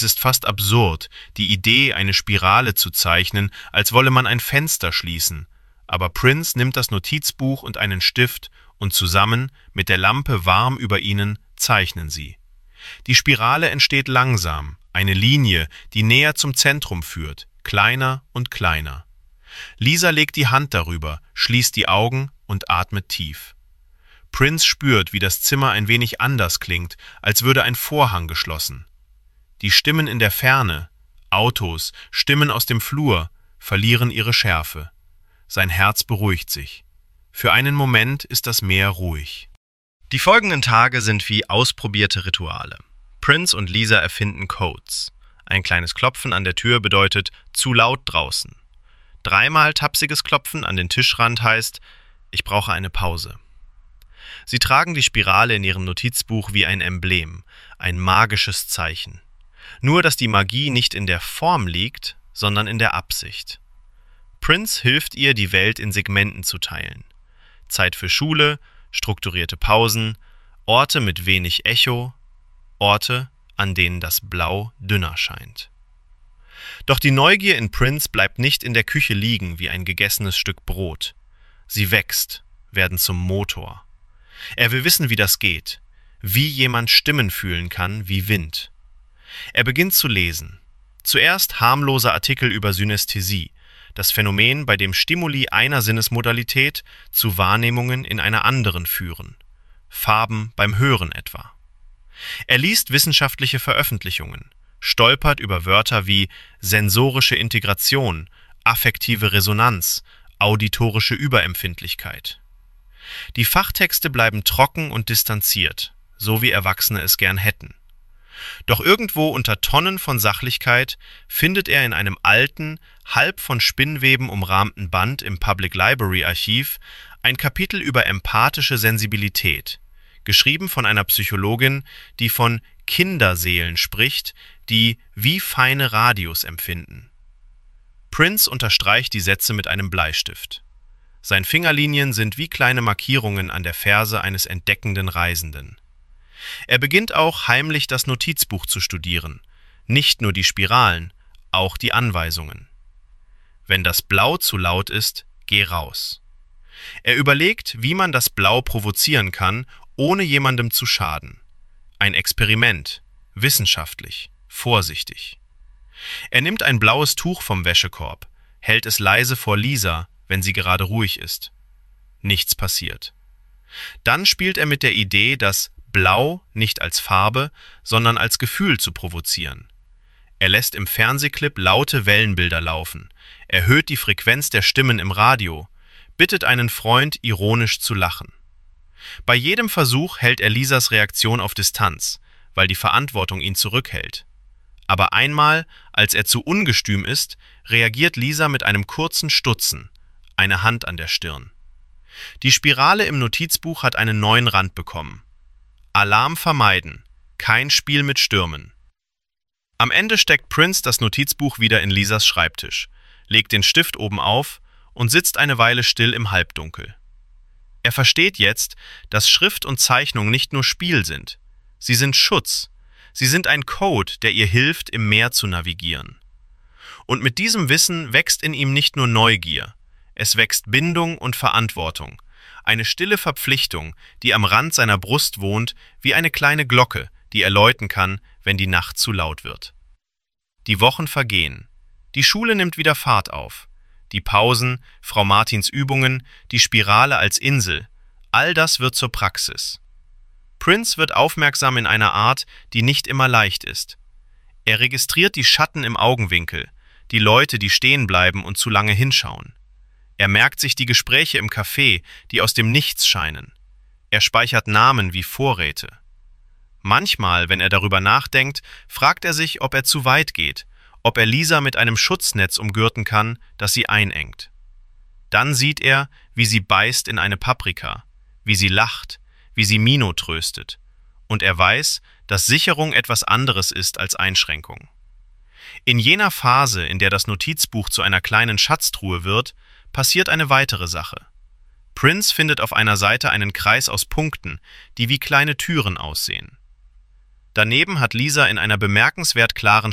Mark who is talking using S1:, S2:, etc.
S1: ist fast absurd, die Idee, eine Spirale zu zeichnen, als wolle man ein Fenster schließen. Aber Prince nimmt das Notizbuch und einen Stift und zusammen, mit der Lampe warm über ihnen, zeichnen sie. Die Spirale entsteht langsam, eine Linie, die näher zum Zentrum führt, kleiner und kleiner. Lisa legt die Hand darüber, schließt die Augen und atmet tief. Prince spürt, wie das Zimmer ein wenig anders klingt, als würde ein Vorhang geschlossen. Die Stimmen in der Ferne, Autos, Stimmen aus dem Flur, verlieren ihre Schärfe. Sein Herz beruhigt sich. Für einen Moment ist das Meer ruhig.
S2: Die folgenden Tage sind wie ausprobierte Rituale. Prince und Lisa erfinden Codes. Ein kleines Klopfen an der Tür bedeutet zu laut draußen. 3-mal tapsiges Klopfen an den Tischrand heißt, ich brauche eine Pause. Sie tragen die Spirale in ihrem Notizbuch wie ein Emblem, ein magisches Zeichen. Nur, dass die Magie nicht in der Form liegt, sondern in der Absicht. Prince hilft ihr, die Welt in Segmenten zu teilen. Zeit für Schule, strukturierte Pausen, Orte mit wenig Echo, Orte, an denen das Blau dünner scheint. Doch die Neugier in Prince bleibt nicht in der Küche liegen wie ein gegessenes Stück Brot. Sie wächst, werden zum Motor. Er will wissen, wie das geht, wie jemand Stimmen fühlen kann wie Wind. Er beginnt zu lesen. Zuerst harmlose Artikel über Synästhesie, das Phänomen, bei dem Stimuli einer Sinnesmodalität zu Wahrnehmungen in einer anderen führen. Farben beim Hören etwa. Er liest wissenschaftliche Veröffentlichungen, stolpert über Wörter wie sensorische Integration, affektive Resonanz, auditorische Überempfindlichkeit. Die Fachtexte bleiben trocken und distanziert, so wie Erwachsene es gern hätten. Doch irgendwo unter Tonnen von Sachlichkeit findet er in einem alten, halb von Spinnweben umrahmten Band im Public Library Archiv ein Kapitel über empathische Sensibilität, geschrieben von einer Psychologin, die von Kinderseelen spricht, die wie feine Radios empfinden. Prince unterstreicht die Sätze mit einem Bleistift. Seine Fingerlinien sind wie kleine Markierungen an der Ferse eines entdeckenden Reisenden. Er beginnt auch heimlich das Notizbuch zu studieren, nicht nur die Spiralen, auch die Anweisungen. Wenn das Blau zu laut ist, geh raus. Er überlegt, wie man das Blau provozieren kann, ohne jemandem zu schaden. Ein Experiment, wissenschaftlich, vorsichtig. Er nimmt ein blaues Tuch vom Wäschekorb, hält es leise vor Lisa, wenn sie gerade ruhig ist. Nichts passiert. Dann spielt er mit der Idee, das Blau nicht als Farbe, sondern als Gefühl zu provozieren. Er lässt im Fernsehclip laute Wellenbilder laufen, erhöht die Frequenz der Stimmen im Radio, bittet einen Freund, ironisch zu lachen. Bei jedem Versuch hält er Lisas Reaktion auf Distanz, weil die Verantwortung ihn zurückhält. Aber einmal, als er zu ungestüm ist, reagiert Lisa mit einem kurzen Stutzen, eine Hand an der Stirn. Die Spirale im Notizbuch hat einen neuen Rand bekommen. Alarm vermeiden, kein Spiel mit Stürmen. Am Ende steckt Prince das Notizbuch wieder in Lisas Schreibtisch, legt den Stift oben auf und sitzt eine Weile still im Halbdunkel. Er versteht jetzt, dass Schrift und Zeichnung nicht nur Spiel sind. Sie sind Schutz. Sie sind ein Code, der ihr hilft, im Meer zu navigieren. Und mit diesem Wissen wächst in ihm nicht nur Neugier. Es wächst Bindung und Verantwortung. Eine stille Verpflichtung, die am Rand seiner Brust wohnt, wie eine kleine Glocke, die er läuten kann, wenn die Nacht zu laut wird. Die Wochen vergehen. Die Schule nimmt wieder Fahrt auf. Die Pausen, Frau Martins Übungen, die Spirale als Insel, all das wird zur Praxis. Prince wird aufmerksam in einer Art, die nicht immer leicht ist. Er registriert die Schatten im Augenwinkel, die Leute, die stehen bleiben und zu lange hinschauen. Er merkt sich die Gespräche im Café, die aus dem Nichts scheinen. Er speichert Namen wie Vorräte. Manchmal, wenn er darüber nachdenkt, fragt er sich, ob er zu weit geht, ob er Lisa mit einem Schutznetz umgürten kann, das sie einengt. Dann sieht er, wie sie beißt in eine Paprika, wie sie lacht, wie sie Mino tröstet. Und er weiß, dass Sicherung etwas anderes ist als Einschränkung. In jener Phase, in der das Notizbuch zu einer kleinen Schatztruhe wird, passiert eine weitere Sache. Prince findet auf einer Seite einen Kreis aus Punkten, die wie kleine Türen aussehen. Daneben hat Lisa in einer bemerkenswert klaren